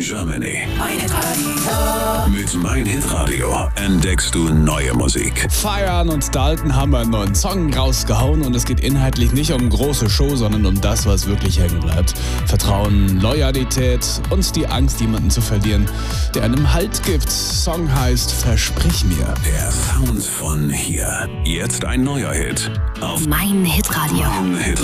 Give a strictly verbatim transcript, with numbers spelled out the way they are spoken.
Germany. Mein Hitradio. Mit Mein Hitradio entdeckst du neue Musik. Feiern und Dalton haben einen neuen Song rausgehauen und es geht inhaltlich nicht um große Show, sondern um das, was wirklich hängen bleibt. Vertrauen, Loyalität und die Angst, jemanden zu verlieren, der einem Halt gibt. Song heißt Versprich mir. Der Sound von hier. Jetzt ein neuer Hit auf Mein Hitradio. Mein Hitradio.